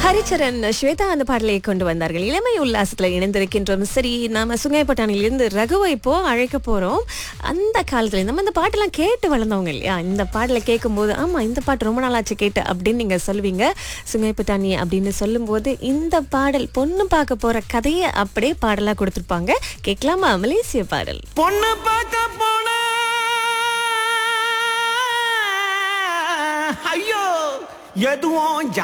ஹரிச்சரன் ஸ்வேதா அந்த பாடலை கொண்டு வந்தார்கள். இளமை உல்லாசத்துல இணைந்திருக்கின்றோம். சரி, நாம சுங்கைப்பட்டாணிலிருந்து ரகுவை இப்போ அழைக்க போறோம். அந்த காலத்துல நம்ம இந்த பாட்டெல்லாம் கேட்டு வளர்ந்தவங்க இல்லையா? இந்த பாடலை கேட்கும்போது ஆமா இந்த பாட்டு ரொம்ப நாளாச்சு கேட்டு அப்படின்னு நீங்க சொல்லுவீங்க. சுங்கைப்பட்டாணி அப்படின்னு சொல்லும்போது இந்த பாடல் பொண்ணு பார்க்க போற கதையை அப்படியே பாடலா கொடுத்திருப்பாங்க. கேட்கலாமா? மலேசிய பாடல். பொண்ணு பார்க்க போன ஐயோ எதுவும்